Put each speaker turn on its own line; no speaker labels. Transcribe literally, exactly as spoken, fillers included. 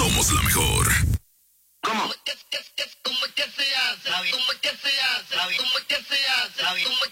somos la mejor.
¿Cómo? ¿Cómo es que se hace? ¿Cómo es que se hace? ¿Cómo es que se hace? ¿Cómo es que se hace? ¿Cómo es